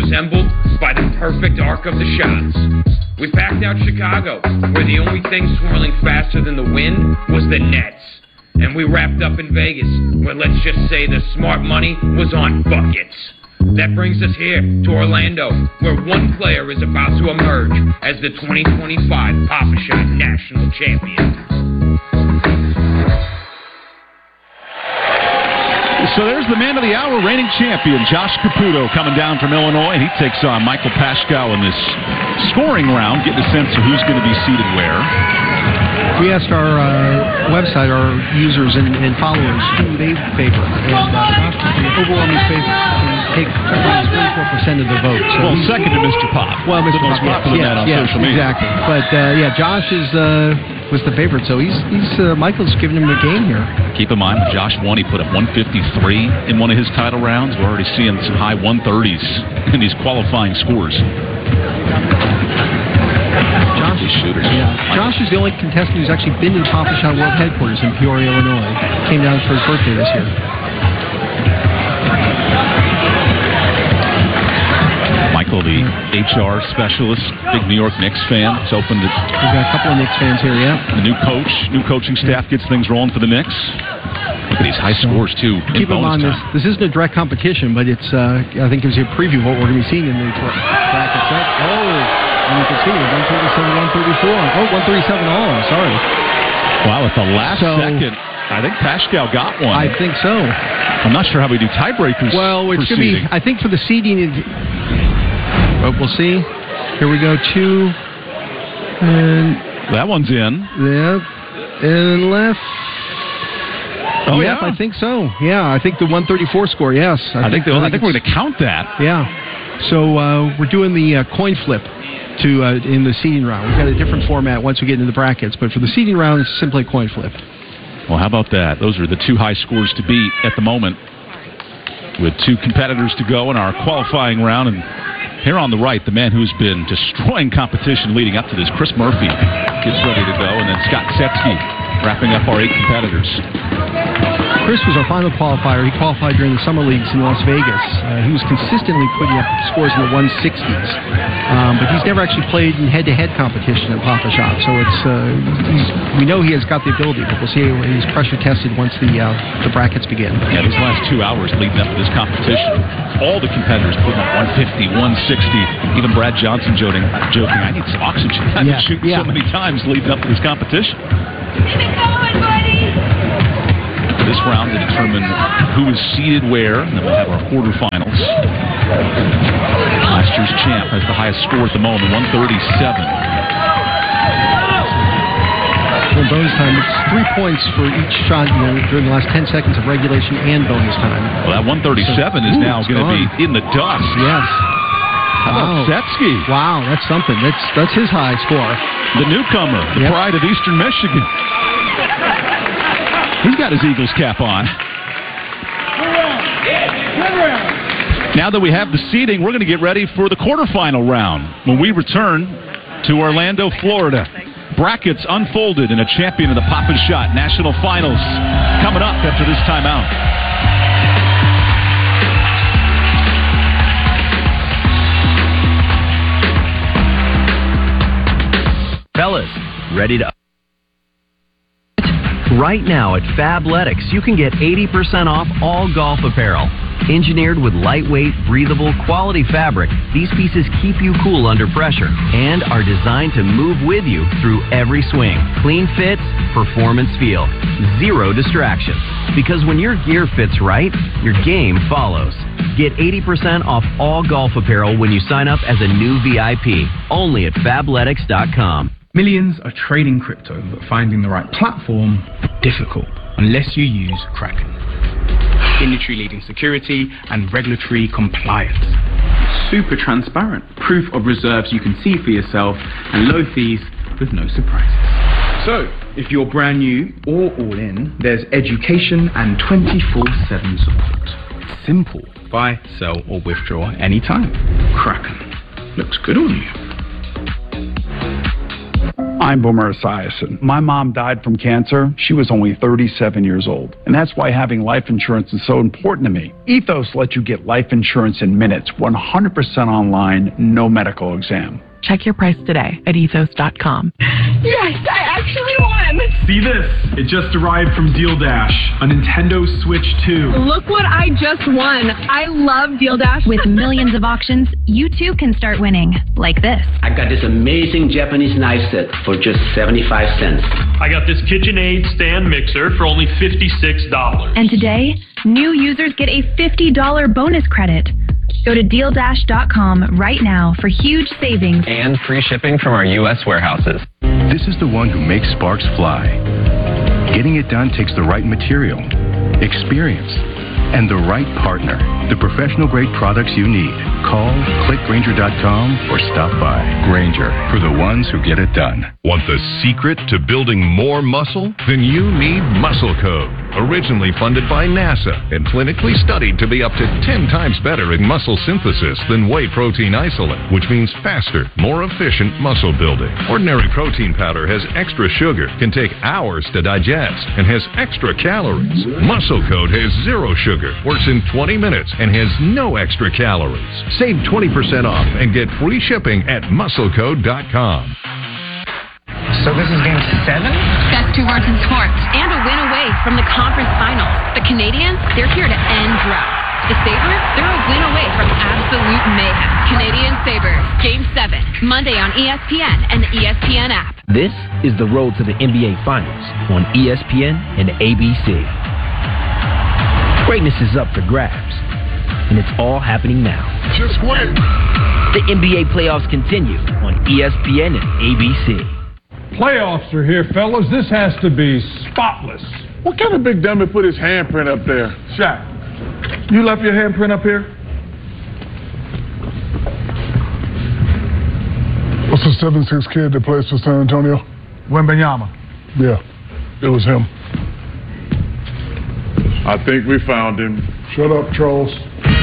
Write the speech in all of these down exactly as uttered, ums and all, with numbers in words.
assembled by the perfect arc of the shots. We packed out Chicago, where the only thing swirling faster than the wind was the Nets. And we wrapped up in Vegas, where let's just say the smart money was on buckets. That brings us here to Orlando, where one player is about to emerge as the twenty twenty-five Pop-A-Shot National Champion. So there's the man of the hour, reigning champion, Josh Caputo, coming down from Illinois. He takes on Michael Paschal in this scoring round, getting a sense of who's going to be seated where. We asked our uh, website, our users and, and followers, who they favor. And uh, Josh is the overwhelming favorite. He takes twenty-four percent of the vote. So well, second to Mister Pop. Well, Mister Pop, yes, yes, on yes, social media. Exactly. But, uh, yeah, Josh is... Uh, was the favorite, so he's he's uh, Michael's giving him the game here. Keep in mind, when Josh won, he put up one fifty-three in one of his title rounds. We're already seeing some high one thirties in these qualifying scores. Josh, shooters. Yeah. Josh is the only contestant who's actually been to the Pop-A-Shot World Headquarters in Peoria, Illinois. Came down for his birthday this year. Michael, the H R specialist, big New York Knicks fan. It's opened. We've got a couple of Knicks fans here, yeah. The new coach, new coaching staff gets things rolling for the Knicks. Look at these high scores, too. Keep in mind, this, this isn't a direct competition, but it's, uh, I think, gives you a preview of what we're going to be seeing in the brackets. Oh, and you can see it, one thirty-seven, one thirty-four. Oh, one thirty-seven all, I'm sorry. Wow, at the last so, second, I think Paschal got one. I think so. I'm not sure how we do tiebreakers. Well, it's going to be, I think for the seeding... It, But we'll see. Here we go, two. And that one's in. Yeah. And left. Oh, yep, yeah. I think so. Yeah, I think the one thirty-four score, yes. I, I think, think, I think we're going to count that. Yeah. So uh, we're doing the uh, coin flip to uh, in the seeding round. We've got a different format once we get into the brackets, but for the seeding round, it's simply a coin flip. Well, how about that? Those are the two high scores to beat at the moment, with two competitors to go in our qualifying round. And here on the right, the man who's been destroying competition leading up to this, Chris Murphy, gets ready to go, and then Scott Setsky wrapping up our eight competitors. Chris was our final qualifier. He qualified during the summer leagues in Las Vegas. Uh, he was consistently putting up scores in the one sixties, um, but he's never actually played in head-to-head competition at Pop-A-Shot. So it's uh, he's, we know he has got the ability, but we'll see how he's pressure tested once the uh, the brackets begin. Yeah, these last two hours leading up to this competition, all the competitors putting up one fifty, one sixty. Even Brad Johnson joking, joking I need some oxygen. I've yeah, been shooting yeah. so many times leading up to this competition. Keep it going, buddy! This round to determine who is seeded where, and then we'll have our quarterfinals. Last year's champ has the highest score at the moment, one thirty-seven. Well, bonus time, it's three points for each shot, you know, during the last ten seconds of regulation and bonus time. Well, that one thirty-seven so, is ooh, now going to be in the dust. Yes. How about wow. Setsky? Wow, that's something. That's that's his high score. The newcomer, the yep. pride of Eastern Michigan. He's got his Eagles cap on. Now that we have the seeding, we're going to get ready for the quarterfinal round when we return to Orlando, Florida. Brackets unfolded and a champion of the Pop-A-Shot National Finals coming up after this timeout. Fellas, ready to... Right now at Fabletics, you can get eighty percent off all golf apparel. Engineered with lightweight, breathable, quality fabric, these pieces keep you cool under pressure and are designed to move with you through every swing. Clean fits, performance feel, zero distractions. Because when your gear fits right, your game follows. Get eighty percent off all golf apparel when you sign up as a new V I P, only at Fabletics dot com. Millions are trading crypto, but finding the right platform, difficult, unless you use Kraken. Industry-leading security and regulatory compliance. Super transparent. Proof of reserves you can see for yourself, and low fees with no surprises. So, if you're brand new or all in, there's education and twenty-four seven support. It's simple. Buy, sell, or withdraw anytime. Kraken. Looks good on you. I'm Boomer Esiason. My mom died from cancer. She was only thirty-seven years old. And that's why having life insurance is so important to me. Ethos lets you get life insurance in minutes, one hundred percent online, no medical exam. Check your price today at ethos dot com. Yes, I actually won! See this? It just arrived from Deal Dash, a Nintendo Switch two. Look what I just won. I love Deal Dash. With millions of auctions, you too can start winning. Like this. I got this amazing Japanese knife set for just seventy-five cents. I got this KitchenAid stand mixer for only fifty-six dollars. And today, new users get a fifty dollars bonus credit. Go to deal dash dot com right now for huge savings. And free shipping from our U S warehouses. This is the one who makes sparks fly. Getting it done takes the right material, experience, and the right partner. The professional-grade products you need. Call, click Grainger dot com, or stop by. Grainger, for the ones who get it done. Want the secret to building more muscle? Then you need Muscle Code. Originally funded by NASA and clinically studied to be up to ten times better in muscle synthesis than whey protein isolate, which means faster, more efficient muscle building. Ordinary protein powder has extra sugar, can take hours to digest, and has extra calories. Muscle Code has zero sugar, works in twenty minutes, and has no extra calories. Save twenty percent off and get free shipping at muscle code dot com. So this is game seven? Best two words in sports. And a win away from the conference finals. The Canadians, they're here to end droughts. The Sabres, they're a win away from absolute mayhem. Canadian Sabres, game seven, Monday on E S P N and the E S P N app. This is the road to the N B A Finals on E S P N and A B C. Greatness is up for grabs, and it's all happening now. Just win. The N B A playoffs continue on E S P N and A B C. Playoffs are here, fellas. This has to be spotless. What kind of big dummy put his handprint up there? Shaq, you left your handprint up here? What's the seven six kid that plays for San Antonio? Wembanyama. Yeah, it was him. I think we found him. Shut up, trolls.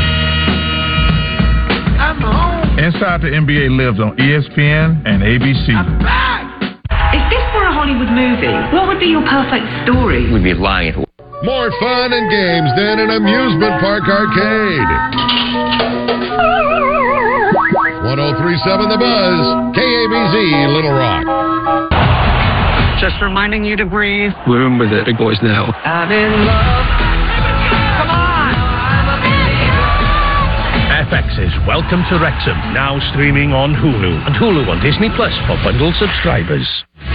Inside the N B A lives on E S P N and A B C. I'm back! If this were a Hollywood movie, what would be your perfect story? We'd be lying. More fun and games than an amusement park arcade. one oh three point seven The Buzz, K A B Z, Little Rock. Just reminding you to breathe. We're in with the big boys now. I'm in love. Come on! F X's Welcome to Wrexham, now streaming on Hulu and Hulu on Disney Plus for bundle subscribers.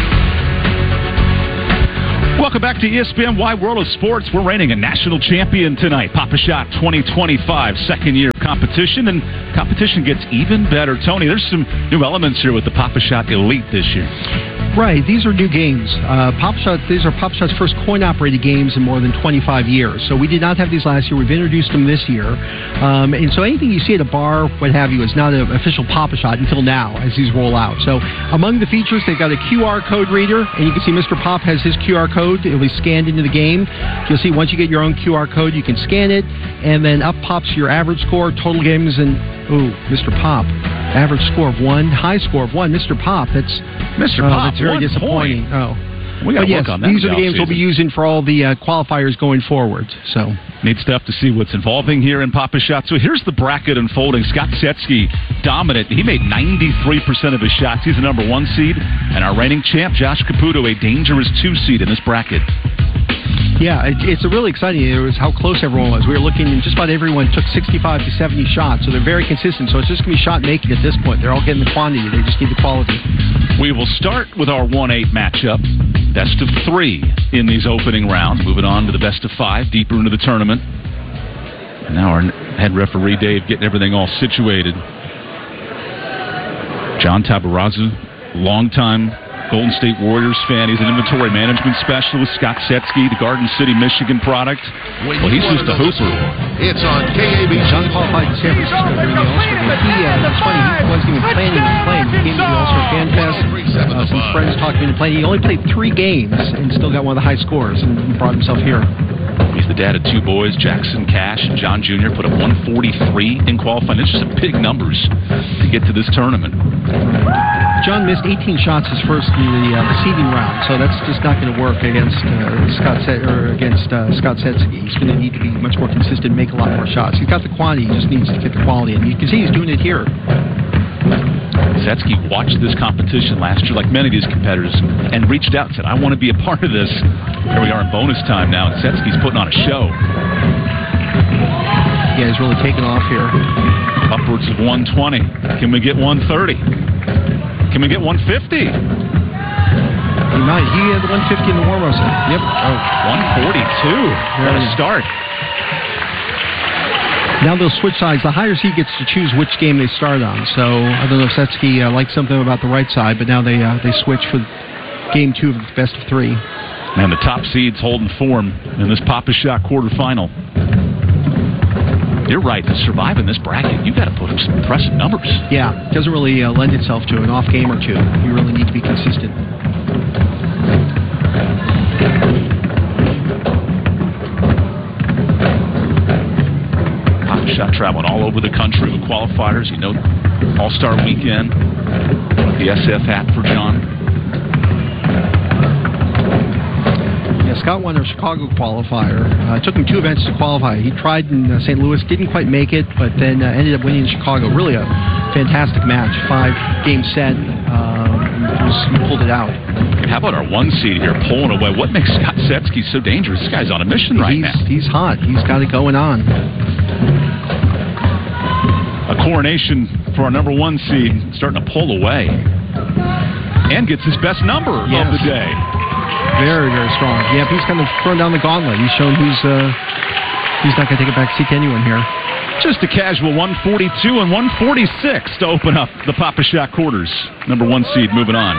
Welcome back to E S P N Wide World of Sports. We're reigning a national champion tonight. Pop-A-Shot twenty twenty-five, second year competition, and competition gets even better. Tony, there's some new elements here with the Pop-A-Shot Elite this year. Right, these are new games. Uh, Pop-Shot, these are Pop-Shot's first coin-operated games in more than twenty-five years. So we did not have these last year. We've introduced them this year. Um, and so anything you see at a bar, what have you, is not an official Pop-A-Shot until now as these roll out. So among the features, they've got a Q R code reader, and you can see Mister Pop has his Q R code. It'll be scanned into the game. You'll see once you get your own Q R code, you can scan it, and then up pops your average score, total games, and, ooh, Mister Pop. Average score of one, high score of one. Mister Pop, that's... Mister Oh, Pop, that's very one disappointing. point. Oh. We got to yes, work on that. These are the games we'll be using for all the uh, qualifiers going forward. So neat stuff to see what's evolving here in Pop-A-Shot. So here's the bracket unfolding. Scott Setsky dominant. He made ninety-three percent of his shots. He's the number one seed. And our reigning champ, Josh Caputo, a dangerous two seed in this bracket. Yeah, it, it's a really exciting. It was how close everyone was. We were looking, and just about everyone took sixty-five to seventy shots, so they're very consistent. So it's just going to be shot making at this point. They're all getting the quantity. They just need the quality. We will start with our one eight matchup. Best of three in these opening rounds. Moving on to the best of five, deeper into the tournament. And now our head referee, Dave, getting everything all situated. John Tabarazza, longtime Golden State Warriors fan. He's an inventory management specialist. Scott Setsky, the Garden City, Michigan product. Well, he's just a hooper. It's on K A B C. John qualified in San Francisco during the All-Star game. He, uh, it's funny, he wasn't even planning on playing. He came to the All-Star Fan Fest. Uh, some friends talked him into playing. He only played three games and still got one of the high scores and brought himself here. He's the dad of two boys, Jackson Cash and John Junior Put up one forty-three in qualifying. It's just big numbers to get to this tournament. John missed eighteen shots his first in the uh, seeding round, so that's just not going to work against uh, Scott Se- or against uh, Scott Setsky. He's going to need to be much more consistent, make a lot more shots. He's got the quantity, he just needs to get the quality, and you can see he's doing it here. Setsky watched this competition last year, like many of these competitors, and reached out and said, I want to be a part of this. Here we are in bonus time now, and Setsky's putting on a show. Yeah, he's really taken off here. Upwards of one twenty. Can we get one thirty? Can we get one fifty? He might. He had the one fifty in the warm-up set. Yep. Oh, one forty-two. What a start. Now they'll switch sides. The higher seed gets to choose which game they start on. So I don't know if Setsky uh, likes something about the right side, but now they uh, they switch for game two of the best of three. And the top seeds holding form in this Pop-A-Shot quarterfinal. You're right. To survive in this bracket, you've got to put up some impressive numbers. Yeah, it doesn't really uh, lend itself to an off game or two. You really need to be consistent. Pop-A-Shot traveling all over the country with qualifiers. You know, All-Star Weekend. The S F hat for John. Yeah, Scott won a Chicago qualifier. Uh, it took him two events to qualify. He tried in uh, Saint Louis, didn't quite make it, but then uh, ended up winning in Chicago. Really a fantastic match. Five-game set. Um, he, was, he pulled it out. How about our one seed here pulling away? What makes Scott Setsky so dangerous? This guy's on a mission right he's, now. He's hot. He's got it going on. A coronation for our number one seed, starting to pull away. And gets his best number yes. of the day. Very, very strong. Yeah, he's kind of thrown down the gauntlet. He's shown who's uh, he's not going to take a back seat to anyone here. Just a casual one forty-two and one forty-six to open up the Pop-A-Shot quarters. Number one seed moving on.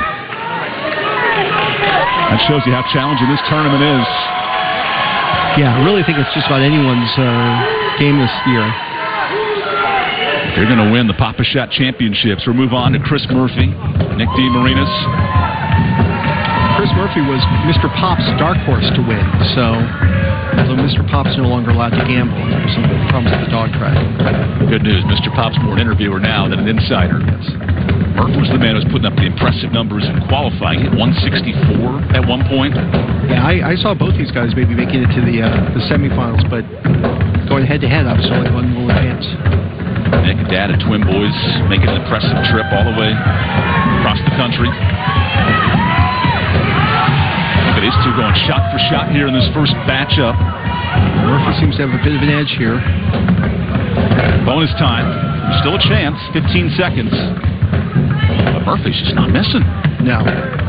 That shows you how challenging this tournament is. Yeah, I really think it's just about anyone's uh, game this year. If you're going to win the Pop-A-Shot championships, we'll move on to Chris Murphy, Nick DeMarinis. Chris Murphy was Mister Pop's dark horse to win, so although Mister Pop's no longer allowed to gamble, there's some problems with the dog track. Good news, Mister Pop's more an interviewer now than an insider. Yes. Murphy was the man who was putting up the impressive numbers in qualifying. He hit one sixty-four at one point. Yeah, I, I saw both these guys maybe making it to the uh, the semifinals, but going head-to-head, obviously only one will advance. Nick and Dad and twin boys making an impressive trip all the way across the country. These two going shot for shot here in this first matchup. Murphy seems to have a bit of an edge here. Bonus time. Still a chance. fifteen seconds. But Murphy's just not missing. No.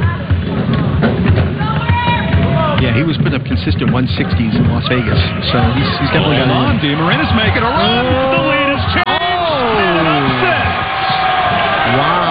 Yeah, he was putting up consistent one sixties in Las Vegas. So he's, he's definitely got on. DeMarinis making a run. Oh. The lead is changed. Oh. Wow.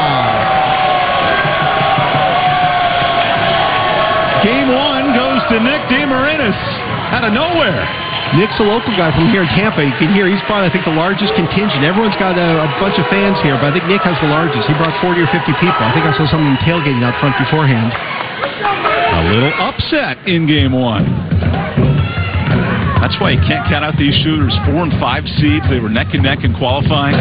Game one goes to Nick DeMarinis out of nowhere. Nick's a local guy from here in Tampa. You can hear he's brought, I think, the largest contingent. Everyone's got a, a bunch of fans here, but I think Nick has the largest. He brought forty or fifty people. I think I saw someone tailgating out front beforehand. A little upset in game one. That's why you can't count out these shooters. Four and five seeds. They were neck and neck in qualifying.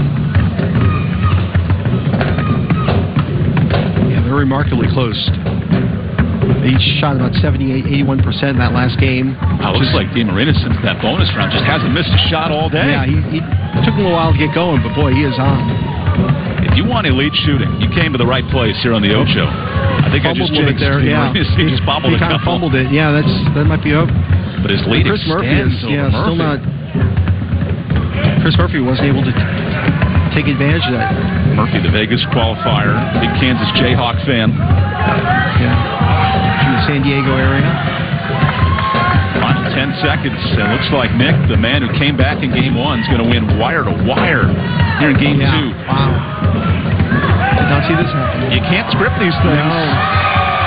Yeah, they're remarkably close. They each shot about seventy-eight, eighty-one percent in that last game. It looks like DeMarinis, since that bonus round, just hasn't missed a shot all day. Yeah, he, he took him a while to get going, but boy, he is on. If you want elite shooting, you came to the right place here on the Ocho. I think I just jinxed it there. Yeah, he just bobbled he a kind couple. of fumbled it. Yeah, that's that might be up. But his lead Chris Murphy is yeah, Murphy. still not. Chris Murphy wasn't able to t- take advantage of that. Murphy, the Vegas qualifier, big Kansas Jayhawk fan. Yeah. In the San Diego area. Final ten seconds. It looks like Nick, the man who came back in game one, is going to win wire to wire here in game yeah. two. Wow. Did not see this happen. You can't script these things. No.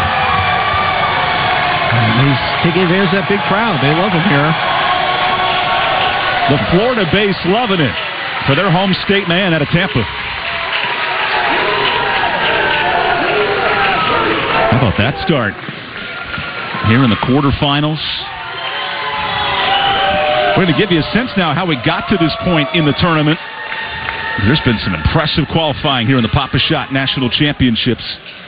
He's taking advantage of that big crowd. They love him here. The Florida base loving it for their home state man out of Tampa. How about that start? Here in the quarterfinals. We're going to give you a sense now how we got to this point in the tournament. There's been some impressive qualifying here in the Pop-A-Shot National Championships.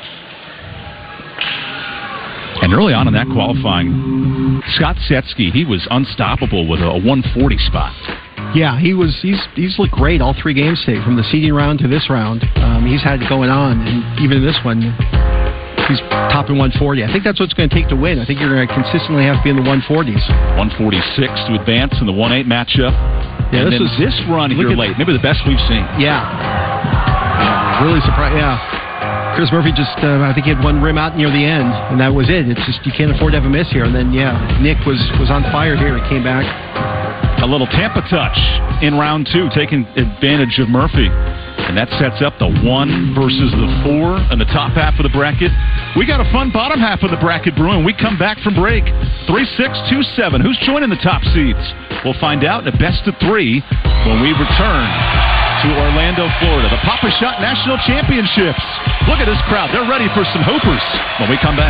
And early on in that qualifying, Scott Setsky, he was unstoppable with a one forty spot. Yeah, he was. He's he's looked great all three games today, from the seeding round to this round. Um, he's had it going on, and even in this one, he's topping one forty. I think that's what it's going to take to win. I think you're going to consistently have to be in the one forties. one forty-six to advance in the one eight matchup. Yeah, and this was this run here late, maybe the best we've seen. Yeah, really surprised. Yeah. Chris Murphy just, uh, I think he had one rim out near the end, and that was it. It's just, you can't afford to have a miss here. And then, yeah, Nick was, was on fire here. He came back. A little Tampa touch in round two, taking advantage of Murphy. And that sets up the one versus the four in the top half of the bracket. We got a fun bottom half of the bracket brewing. We come back from break. three six two seven. Who's joining the top seeds? We'll find out in a best of three when we return to Orlando, Florida. The Pop-A-Shot National Championships. Look at this crowd. They're ready for some hoopers when we come back.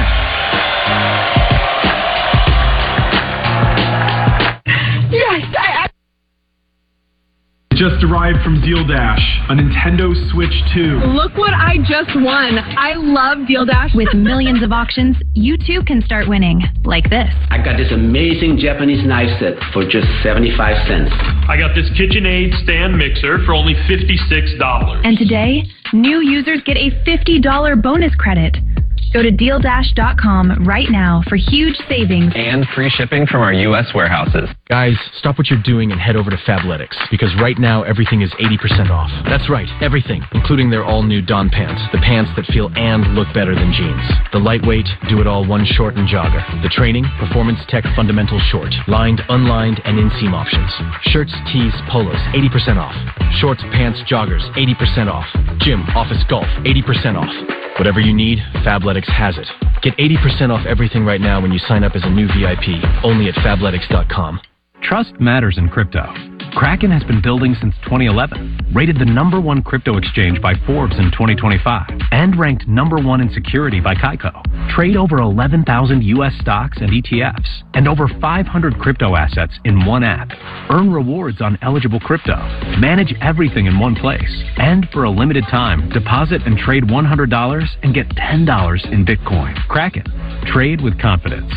Yes, I, I just arrived from Deal Dash, a Nintendo Switch two. Look what I just won. I love Deal Dash. With millions of auctions, you too can start winning, like this. I got this amazing Japanese knife set for just seventy-five cents. I got this KitchenAid stand mixer for only fifty-six dollars. And today, new users get a fifty dollars bonus credit. Go to deal dash dot com right now for huge savings and free shipping from our U S warehouses. Guys, stop what you're doing and head over to Fabletics, because right now everything is eighty percent off. That's right, everything, including their all-new Don pants, the pants that feel and look better than jeans. The lightweight, do-it-all one short and jogger. The training, Performance Tech Fundamental Short, lined, unlined, and inseam options. Shirts, tees, polos, eighty percent off. Shorts, pants, joggers, eighty percent off. Gym, office, golf, eighty percent off. Whatever you need, Fabletics has it. Get eighty percent off everything right now when you sign up as a new V I P, only at fabletics dot com. Trust matters in crypto. Kraken has been building since twenty eleven, rated the number one crypto exchange by Forbes in twenty twenty-five, and ranked number one in security by Kaiko. Trade over eleven thousand U S stocks and E T Fs, and over five hundred crypto assets in one app. Earn rewards on eligible crypto. Manage everything in one place. And for a limited time, deposit and trade one hundred dollars and get ten dollars in Bitcoin. Kraken. Trade with confidence.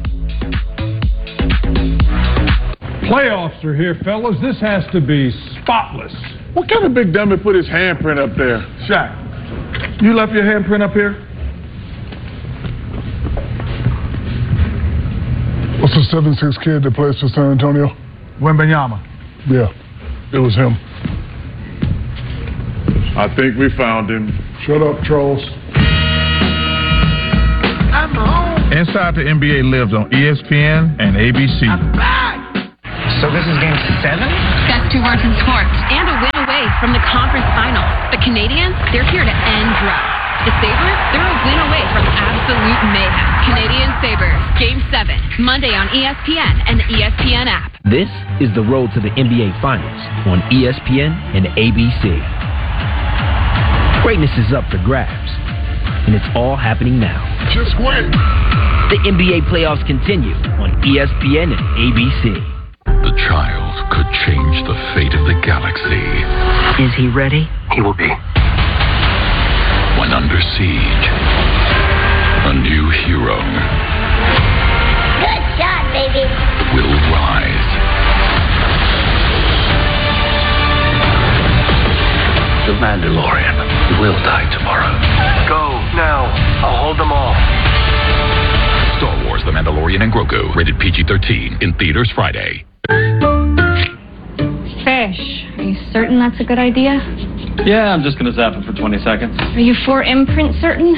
Playoffs are here, fellas. This has to be spotless. What kind of big dummy put his handprint up there? Shaq, you left your handprint up here? What's the seven six kid that plays for San Antonio? Wembanyama. Yeah, it was him. I think we found him. Shut up, trolls. I'm home. Inside the N B A lives on E S P N and A B C. I'm back. So this is game seven? Best two words in sports. And a win away from the conference finals. The Canadians, they're here to end droughts. The Sabres, they're a win away from absolute mayhem. Canadian Sabres, Game seven, Monday on E S P N and the E S P N app. This is the road to the N B A Finals on E S P N and A B C. Greatness is up for grabs, and it's all happening now. Just win. The N B A playoffs continue on E S P N and A B C. The child could change the fate of the galaxy. Is he ready? He will be. When under siege, a new hero. Good shot, baby. Will rise. The Mandalorian will die tomorrow. Go, now. I'll hold them all. Star Wars The Mandalorian and Grogu. Rated P G thirteen. In theaters Friday. Fish. Are you certain that's a good idea? Yeah, I'm just going to zap it for twenty seconds. Are you for imprint certain?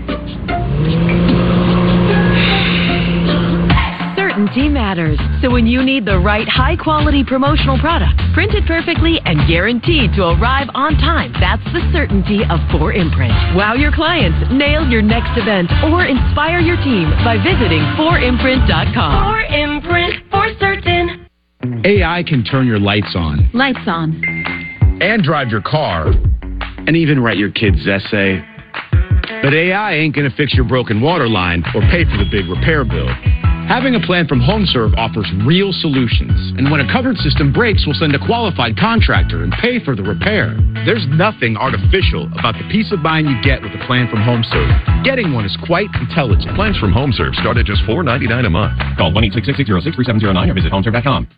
Certainty matters. So when you need the right high-quality promotional product, printed perfectly and guaranteed to arrive on time, that's the certainty of four imprint. Wow your clients, nail your next event, or inspire your team by visiting four imprint dot com. four imprint, for certain. A I can turn your lights on. Lights on. And drive your car. And even write your kid's essay. But A I ain't gonna fix your broken water line or pay for the big repair bill. Having a plan from HomeServe offers real solutions. And when a covered system breaks, we'll send a qualified contractor and pay for the repair. There's nothing artificial about the peace of mind you get with a plan from HomeServe. Getting one is quite intelligent. Plans from HomeServe start at just four dollars and ninety-nine cents a month. Call one eight six six, six zero six, three seven zero nine or visit homeserve dot com.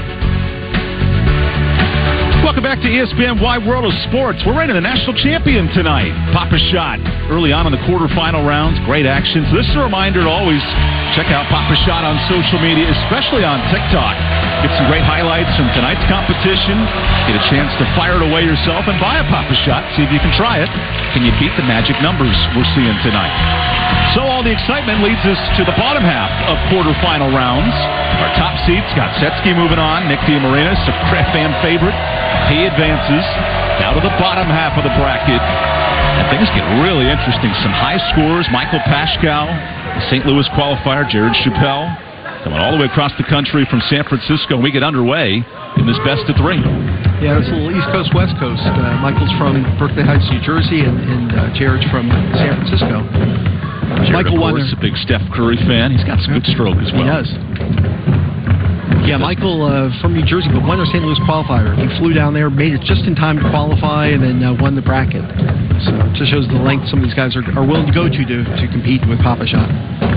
Welcome back to E S P N Wide World of Sports. We're right in the national champion tonight. Papa Shot early on in the quarterfinal rounds. Great action. So this is a reminder to always check out Papa Shot on social media, especially on TikTok. Get some great highlights from tonight's competition. Get a chance to fire it away yourself and buy a Papa Shot. See if you can try it. Can you beat the magic numbers we're seeing tonight? So all the excitement leads us to the bottom half of quarterfinal rounds. Our top seeds got Setsky moving on. Nick DiMarinis, a fan favorite. He advances now to the bottom half of the bracket. And things get really interesting. Some high scores. Michael Pashkow, the Saint Louis qualifier. Jared Chappelle coming all the way across the country from San Francisco. We get underway in this best of three. Yeah, it's a little East Coast, West Coast. Uh, Michael's from Berkeley Heights, New Jersey, and, and uh, Jared's from San Francisco. Jared, Michael of course, a big Steph Curry fan. He's got some good stroke as well. He does. Yeah, Michael uh, from New Jersey, but won our Saint Louis qualifier. He flew down there, made it just in time to qualify, and then uh, won the bracket. So it just shows the length some of these guys are, are willing to go to, to to compete with Papa Shot.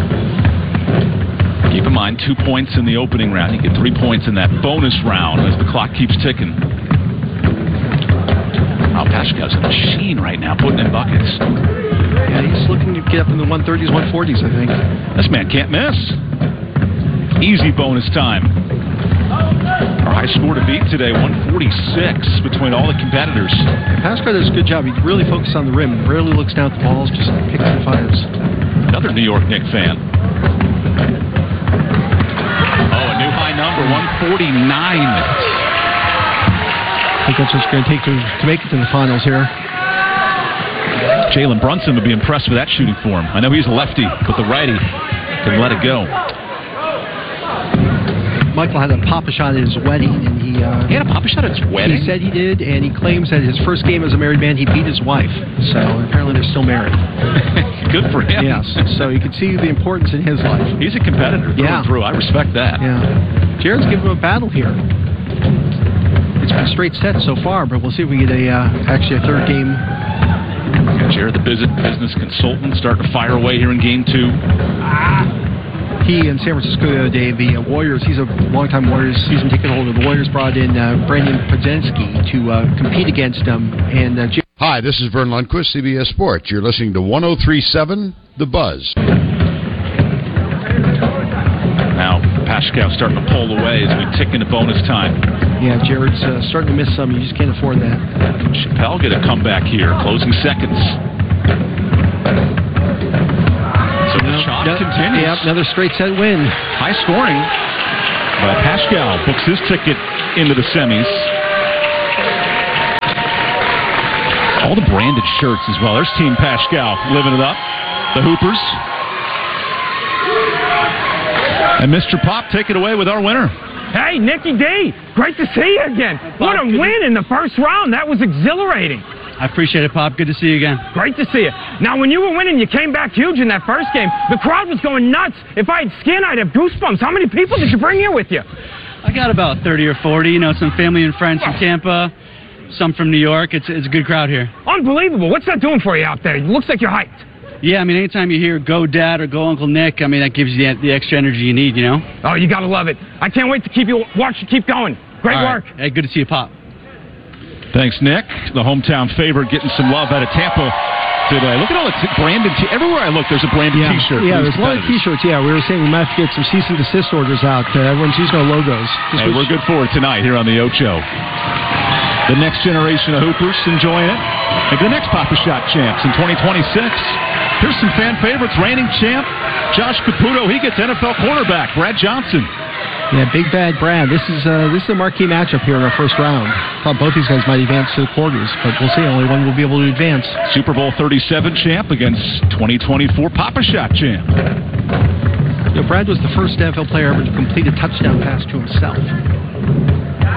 Keep in mind, two points in the opening round. You get three points in that bonus round as the clock keeps ticking. Al Pashkow's a machine right now, putting in buckets. Yeah, he's looking to get up in the one thirties, one forties, I think. This man can't miss. Easy bonus time. Our high score to beat today, one forty-six between all the competitors. Pashkow does a good job. He really focuses on the rim. Rarely looks down at the balls, just picks and fires. Another New York Knicks fan. Oh, a new high number, one forty-nine. I think that's what it's going to take to, to make it to the finals here. Jalen Brunson would be impressed with that shooting form. I know he's a lefty, but the righty can let it go. Michael had a Papa Shot at his wedding, and he uh, he had a Papa Shot at his wedding. He said he did, and he claims that his first game as a married man, he beat his wife. So apparently they're still married. Good for him. Yes. So you can see the importance in his life. He's a competitor through yeah. and through. I respect that. Yeah. Jared's giving him a battle here. It's been straight sets so far, but we'll see if we get a uh, actually a third game. Yeah, Jared, the business business consultant, starting to fire away here in game two. Ah. He in San Francisco the other day, the uh, Warriors, he's a longtime Warriors season ticket holder. The Warriors brought in uh, Brandon Podziemski to uh, compete against him. And uh, J- Hi, this is Vern Lundquist, C B S Sports. You're listening to one oh three point seven The Buzz. Now, Pashkow starting to pull away as we tick into bonus time. Yeah, Jared's uh, starting to miss some. You just can't afford that. Chappelle get a comeback here, closing seconds. So the shot no, continues. Yep, another straight set win. High scoring. But Pashkow books his ticket into the semis. All the branded shirts as well. There's Team Pashkow living it up. The Hoopers. And Mister Pop, take it away with our winner. Hey, Nicky D, great to see you again. What a win in the first round. That was exhilarating. I appreciate it, Pop. Good to see you again. Great to see you. Now, when you were winning, you came back huge in that first game. The crowd was going nuts. If I had skin, I'd have goosebumps. How many people did you bring here with you? I got about thirty or forty. You know, some family and friends from Tampa, some from New York. It's, it's a good crowd here. Unbelievable. What's that doing for you out there? It looks like you're hyped. Yeah, I mean, anytime you hear "Go Dad" or "Go Uncle Nick," I mean, that gives you the, the extra energy you need, you know? Oh, you got to love it. I can't wait to keep you watch you keep going. Great All work. Right. Hey, good to see you, Pop. Thanks, Nick. The hometown favorite getting some love out of Tampa today. Look at all the t- branded t- everywhere I look, there's a branded yeah. T-shirt. Yeah, there's a lot of T-shirts. Yeah, we were saying we might have to get some cease and desist orders out. Uh, everyone's using our logos. Hey, we're good for it tonight here on the Ocho. The next generation of Hoopers enjoying it. Maybe the next Papa Shot champs in twenty twenty-six. Here's some fan favorites. Reigning champ Josh Caputo. He gets N F L cornerback Brad Johnson. Yeah, big bad Brad. This is uh, this is a marquee matchup here in our first round. Thought both these guys might advance to the quarters, but we'll see. Only one will be able to advance. Super Bowl thirty-seven champ against twenty twenty-four Papa Shot champ. You know, Brad was the first N F L player ever to complete a touchdown pass to himself.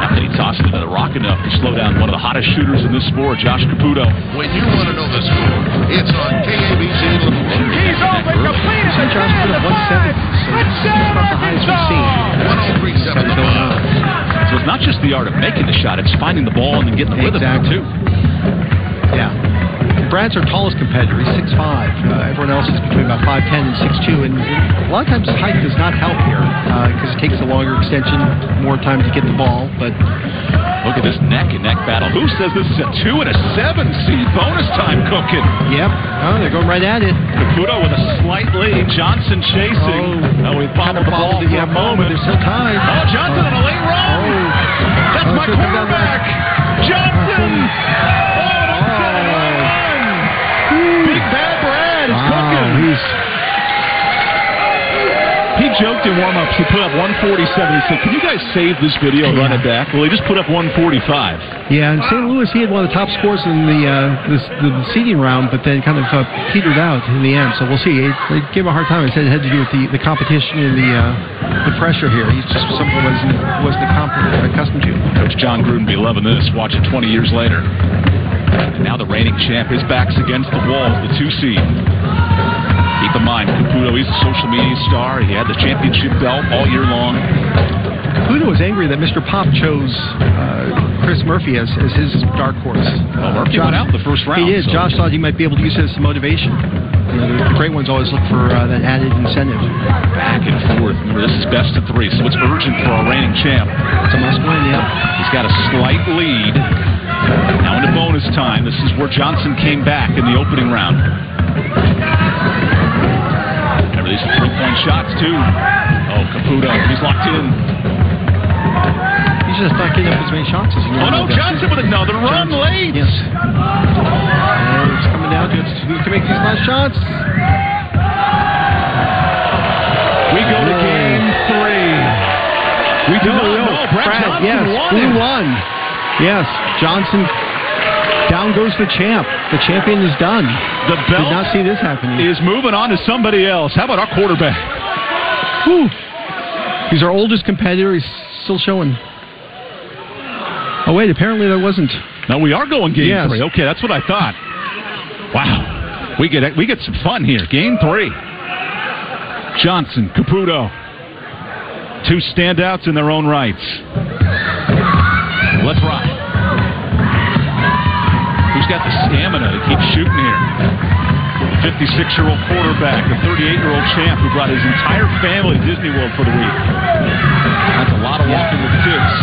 Now can he toss it into the rock enough to slow down one of the hottest shooters in this sport, Josh Caputo. When you want to know the score, it's on K A B C. He's open, completed Saint John's put up one seventy, so it's about the highest we've seen. one oh three point seven going on. So it's not just the art of making the shot, it's finding the ball and then getting the rhythm exactly. too. Yeah. Brad's our tallest competitor. He's six five. Uh, everyone else is between about five ten and six two. And a lot of times height does not help here because uh, it takes a longer extension, more time to get the ball. But look at this neck and neck battle. Who says this is a two and a seven seed bonus time cooking? Yep. Oh, they're going right at it. Caputo with a slight lead. Johnson chasing. Oh, oh we bobbled the ball for a moment. They're still tied. Oh, Johnson on a late run. Oh. That's oh, my quarterback. Johnson. Oh, Big Bad Brad is wow, cooking. He's... He joked in warm-ups. He put up one forty-seven. He said, can you guys save this video and run it back? Well, he just put up one forty-five. Yeah, in Saint Louis, he had one of the top scores in the uh, the, the seeding round, but then kind of uh, petered out in the end. So we'll see. They gave him a hard time. He said it had to do with the, the competition and the uh, the pressure here. He's just something wasn't wasn't accustomed to. Coach John Gruden be loving this. Watch it twenty years later. And now the reigning champ, his back's against the walls, the two seed. Keep in mind, Caputo, he's a social media star. He had the championship belt all year long. Caputo was angry that Mister Pop chose uh, Chris Murphy as, as his dark horse. Well, Murphy Josh, went out the first round. He did. So. Josh thought he might be able to use it as some motivation. You know, the, the great ones always look for uh, that added incentive. Back and forth. Remember, this is best of three, so it's urgent for our reigning champ. It's a must-win, yeah. He's got a slight lead. Now into bonus time. This is where Johnson came back in the opening round. Remember, these are three-point shots, too. Oh, Caputo, he's locked in. He's just not getting up as many shots as he Oh, no, does. Johnson with another run Johnson. late. Yes. And it's coming down to it to make these last shots. We go to game three. We do no, not no. know. Brad, Brad Johnson yes, won who it. won? Yes, Johnson. Down goes the champ. The champion is done. The belt Did not see this happening. Is moving on to somebody else. How about our quarterback? Whew. He's our oldest competitor. He's still showing. Oh, wait, apparently there wasn't. No, we are going game yes. three. Okay, that's what I thought. Wow. We get we get some fun here. Game three. Johnson, Caputo. Two standouts in their own rights. Let's rock. Who's got the stamina to keep shooting here? The fifty-six-year-old quarterback, the thirty-eight-year-old champ who brought his entire family to Disney World for the week. That's a lot of walking with the kids.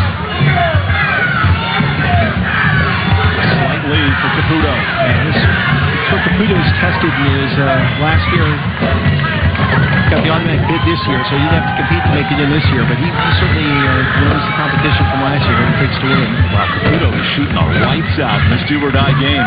Slight lead for Caputo. Yeah, this, so Caputo's tested in his uh, last year. Got the automatic bid this year, so he didn't have to compete to make it in this year. But he, he certainly uh, knows the competition from last year what it takes to win. Wow, Caputo is shooting the lights out in this do or die game.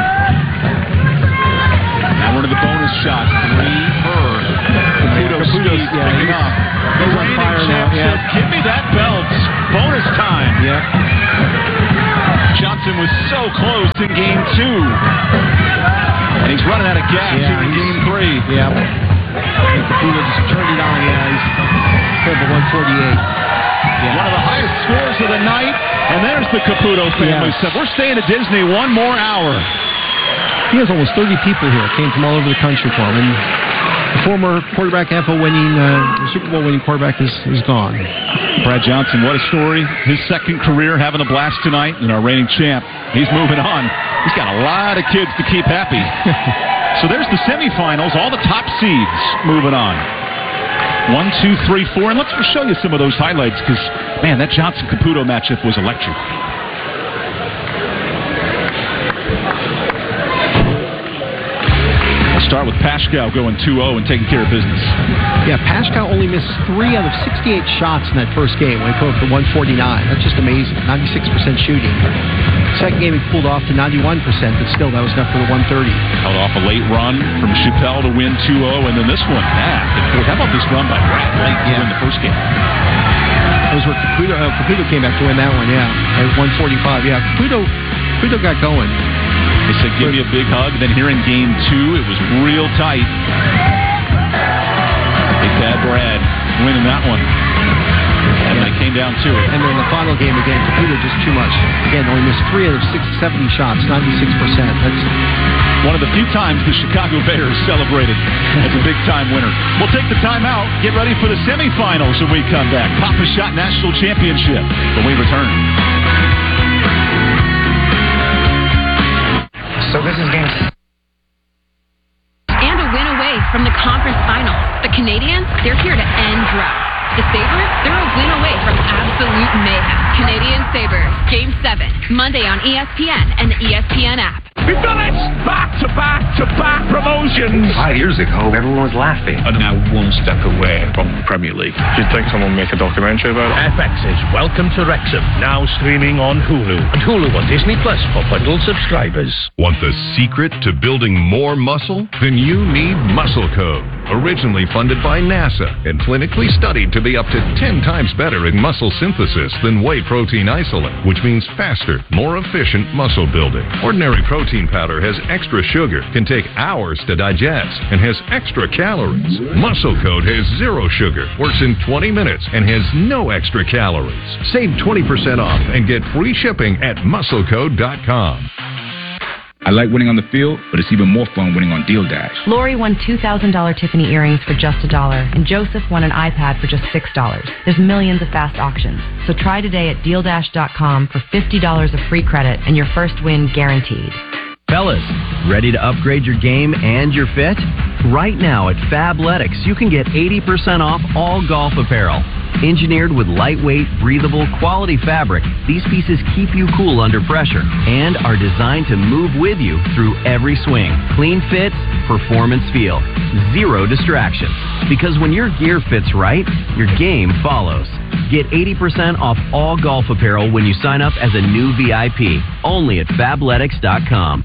Now one of the bonus shots, three per. Caputo Caputo's speed yeah, picking he's, up. The he's on reigning fire champ now. said, Yeah. "Give me that belt." Bonus time. Yeah. Johnson was so close in game two, and he's running out of gas yeah, here in game three. Yeah. And Caputo just turned it on. Yeah, he's played the one forty-eight. Yeah. One of the highest scores of the night, and there's the Caputo family Yes. stuff. We're staying at Disney one more hour. He has almost thirty people here. Came from all over the country for him. And the former quarterback, N F L winning, uh, Super Bowl winning quarterback is, is gone. Brad Johnson, what a story. His second career, having a blast tonight, and our reigning champ. He's moving on. He's got a lot of kids to keep happy. So there's the semifinals, all the top seeds moving on. One, two, three, four, and let's show you some of those highlights because, man, that Johnson-Caputo matchup was electric. Let's start with Pashkow going two oh and taking care of business. Yeah, Pashkow only missed three out of sixty-eight shots in that first game when he put up the one forty-nine. That's just amazing. ninety-six percent shooting. Second game he pulled off to ninety-one percent, but still that was enough for the one thirty. Held off a late run from Chappelle to win two oh, and then this one, ah, how about this run by Brad Lake to yeah. win the first game? That was where Caputo, uh, Caputo came back to win that one, yeah, at one forty-five. Yeah, Caputo, Caputo got going. They said, give me a big hug. Then here in game two, it was real tight. Big Bad Brad winning that one. And they came down to it. And then the final game again, Caputo just too much. Again, only missed three out of six, seventy shots, ninety-six percent. That's one of the few times the Chicago Bears celebrated as a big-time winner. We'll take the time out, get ready for the semifinals when we come back. Papa Shot National Championship when we return. So this is game And a win away from the conference finals. The Canadians, they're here to end droughts. The Sabres, they're a win away from absolute mayhem. Canadian Sabres, Game seven, Monday on E S P N and the E S P N app. We've done it! Back to back to back promotions! Five years ago, everyone was laughing. And now one step away from the Premier League. Do you think someone will make a documentary about it? F X's Welcome to Wrexham, now streaming on Hulu. And Hulu on Disney Plus for bundle subscribers. Want the secret to building more muscle? Then you need Muscle Code. Originally funded by NASA and clinically studied to be up to ten times better in muscle synthesis than whey protein isolate, which means faster, more efficient muscle building. Ordinary protein powder has extra sugar, can take hours to digest, and has extra calories. Muscle Code has zero sugar, works in twenty minutes, and has no extra calories. Save twenty percent off and get free shipping at muscle code dot com. I like winning on the field, but it's even more fun winning on Deal Dash. Lori won two thousand dollars Tiffany earrings for just a dollar, and Joseph won an iPad for just six dollars. There's millions of fast auctions. So try today at deal dash dot com for fifty dollars of free credit and your first win guaranteed. Fellas, ready to upgrade your game and your fit? Right now at Fabletics, you can get eighty percent off all golf apparel. Engineered with lightweight, breathable, quality fabric, these pieces keep you cool under pressure and are designed to move with you through every swing. Clean fits, performance feel, zero distractions. Because when your gear fits right, your game follows. Get eighty percent off all golf apparel when you sign up as a new V I P, only at fabletics dot com.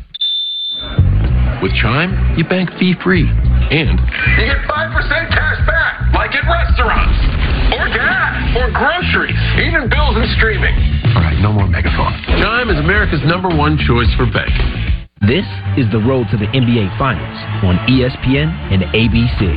With Chime, you bank fee-free. And you get five percent cash back, like at restaurants, or gas, or groceries, even bills and streaming. All right, no more megaphone. Chime is America's number one choice for banking. This is the road to the N B A Finals on E S P N and A B C.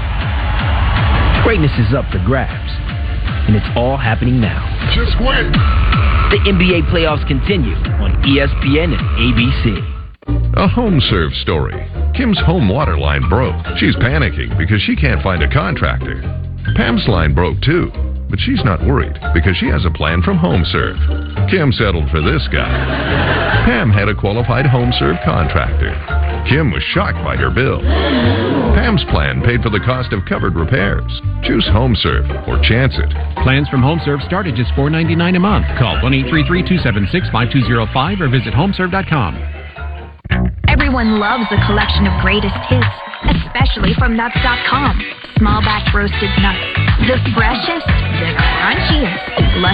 Greatness is up for grabs, and it's all happening now. Just wait. The N B A playoffs continue on E S P N and A B C. A home serve story. Kim's home water line broke. She's panicking because she can't find a contractor. Pam's line broke too, but she's not worried because she has a plan from HomeServe. Kim settled for this guy. Pam had a qualified HomeServe contractor. Kim was shocked by her bill. Pam's plan paid for the cost of covered repairs. Choose HomeServe or chance it. Plans from HomeServe start at just four dollars and ninety-nine cents a month. Call one eight three three, two seven six, five two zero five or visit homeserve dot com. Everyone loves a collection of greatest hits, especially from nuts dot com. Small batch roasted nuts. The freshest, the crunchiest,